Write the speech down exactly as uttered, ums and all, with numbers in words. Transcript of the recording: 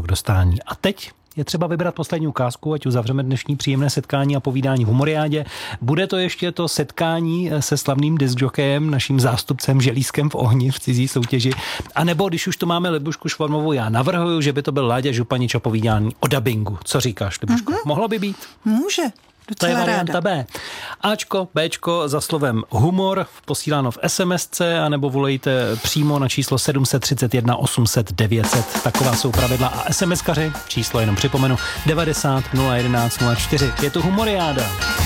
dostání. A teď je třeba vybrat poslední ukázku, ať uzavřeme dnešní příjemné setkání a povídání v Humoriádě. Bude to ještě to setkání se slavným diskjokejem, naším zástupcem Želízkem v ohni v cizí soutěži. A nebo když už to máme Libušku Švormovou, já navrhuju, že by to byl Láďa Županič a povídání o dabingu. Co říkáš, Libuško? Mm-hmm. Mohlo by být? Může. To je varianta B. Ačko, Bčko za slovem humor posíláno v SMSce, anebo volejte přímo na číslo sedm set třicet jedna osm set devět set. Taková jsou pravidla. A SMSkaři, číslo jenom připomenu, devadesát nula jedenáct nula čtyři. Je to Humoriáda.